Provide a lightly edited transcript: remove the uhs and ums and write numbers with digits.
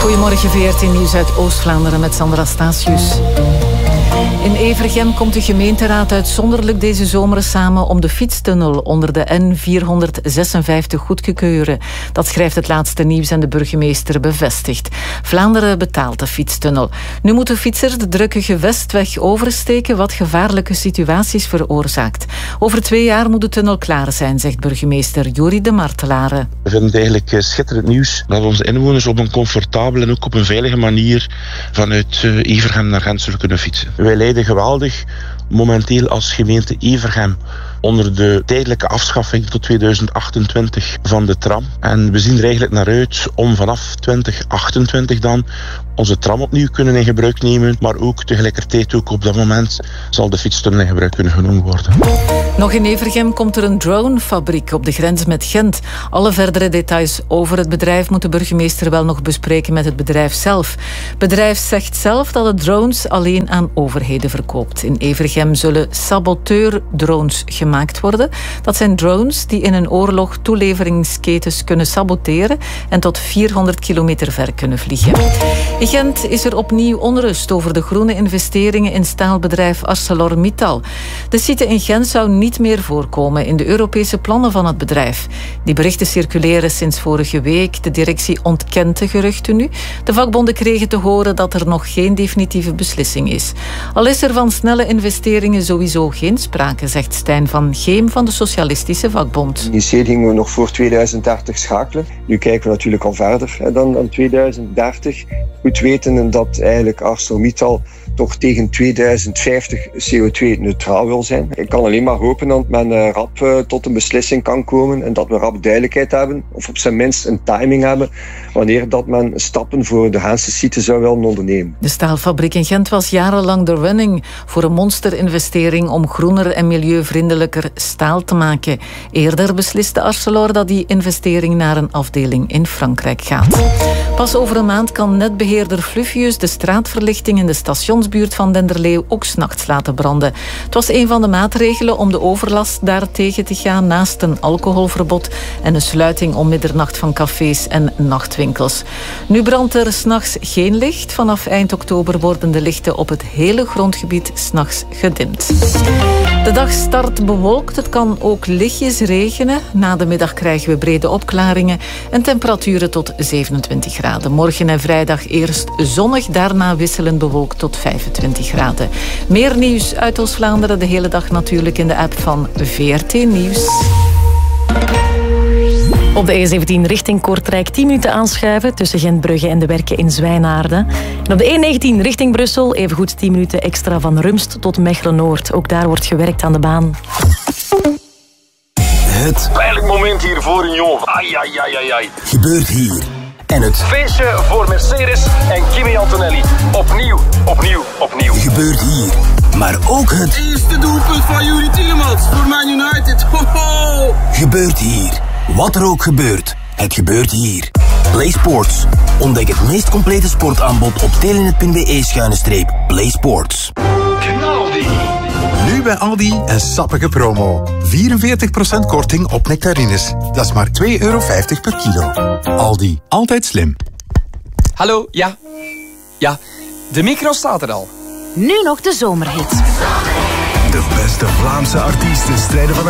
Goedemorgen, VRT Nieuws uit Oost-Vlaanderen met Sandra Statius. In Evergem komt de gemeenteraad uitzonderlijk deze zomer samen om de fietstunnel onder de N456 goed te keuren. Dat schrijft het laatste nieuws en de burgemeester bevestigt. Vlaanderen betaalt de fietstunnel. Nu moeten fietsers de drukke gewestweg oversteken, wat gevaarlijke situaties veroorzaakt. Over 2 jaar moet de tunnel klaar zijn, zegt burgemeester Juri de Martelare. We vinden het eigenlijk schitterend nieuws dat onze inwoners op een comfortabele en ook op een veilige manier vanuit Evergem naar Gent zullen kunnen fietsen. Wij lijden geweldig momenteel als gemeente Evergem onder de tijdelijke afschaffing tot 2028 van de tram. En we zien er eigenlijk naar uit om vanaf 2028 dan onze tram opnieuw kunnen in gebruik nemen, maar ook tegelijkertijd ook op dat moment zal de fietstunnel in gebruik kunnen genomen worden. Nog in Evergem komt er een dronefabriek op de grens met Gent. Alle verdere details over het bedrijf moet de burgemeester wel nog bespreken met het bedrijf zelf. Het bedrijf zegt zelf dat het drones alleen aan overheden verkoopt. In Evergem zullen saboteurdrones gemaakt worden. Dat zijn drones die in een oorlog toeleveringsketens kunnen saboteren en tot 400 kilometer ver kunnen vliegen. In Gent is er opnieuw onrust over de groene investeringen in staalbedrijf ArcelorMittal. De site in Gent zou niet meer voorkomen in de Europese plannen van het bedrijf. Die berichten circuleren sinds vorige week. De directie ontkent de geruchten nu. De vakbonden kregen te horen dat er nog geen definitieve beslissing is. Al is er van snelle investeringen sowieso geen sprake, zegt Stijn van Geem van de Socialistische Vakbond. Initieel gingen we nog voor 2030 schakelen. Nu kijken we natuurlijk al verder dan 2030. Goed weten dat eigenlijk ArcelorMittal toch tegen 2050 CO2-neutraal wil zijn. Ik kan alleen maar hopen dat men rap tot een beslissing kan komen en dat we rap duidelijkheid hebben, of op zijn minst een timing hebben, wanneer dat men stappen voor de Gentse site zou willen ondernemen. De staalfabriek in Gent was jarenlang de running voor een monsterinvestering om groener en milieuvriendelijker staal te maken. Eerder besliste Arcelor dat die investering naar een afdeling in Frankrijk gaat. Pas over een maand kan netbeheerder Fluvius de straatverlichting in de stationsbuurt van Denderleeuw ook 's nachts laten branden. Het was een van de maatregelen om de overlast daartegen te gaan, naast een alcoholverbod en een sluiting om middernacht van cafés en nachtwinkels. Nu brandt er 's nachts geen licht. Vanaf eind oktober worden de lichten op het hele grondgebied 's nachts gedimd. De dag start bewolkt. Het kan ook lichtjes regenen. Na de middag krijgen we brede opklaringen en temperaturen tot 27 graden. Morgen en vrijdag eerst zonnig, daarna wisselend bewolkt tot 25 graden. Meer nieuws uit Oost-Vlaanderen de hele dag natuurlijk in de app van VRT Nieuws. Op de E17 richting Kortrijk 10 minuten aanschuiven tussen Gentbrugge en de Werken in Zwijnaarden. En op de E19 richting Brussel evengoed 10 minuten extra van Rumst tot Mechelen-Noord. Ook daar wordt gewerkt aan de baan. Het pijnlijk moment hier voor een jongen. Ai. Gebeurt hier. En het feestje voor Mercedes en Kimi Antonelli. Opnieuw. Gebeurt hier. Maar ook het eerste doelpunt van Yuri Tielemans voor Man United. Ho. Gebeurt hier. Wat er ook gebeurt, het gebeurt hier. Play Sports. Ontdek het meest complete sportaanbod op telenet.be/Play Sports. Aldi. Nu bij Aldi een sappige promo. 44% korting op nectarines. Dat is maar €2,50 per kilo. Aldi, altijd slim. Hallo, ja, de micro staat er al. Nu nog de zomerhit. De beste Vlaamse artiesten strijden van